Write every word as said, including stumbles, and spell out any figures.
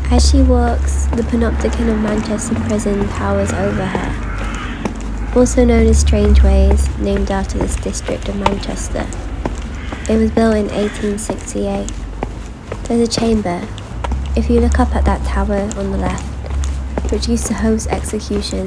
As she walks, the Panopticon of Manchester Prison towers over her. Also known as Strangeways, named after this district of Manchester. It was built in eighteen sixty-eight. There's a chamber, if you look up at that tower on the left, which used to host executions